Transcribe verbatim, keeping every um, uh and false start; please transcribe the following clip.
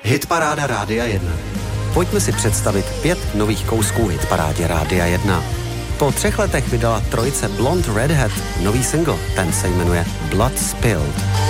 Hitparáda Rádia jedna. Pojďme si představit pět nových kousků hitparádě Rádia jedna. Po třech letech vydala trojice Blonde Redhead nový single, ten se jmenuje Blood Spilled.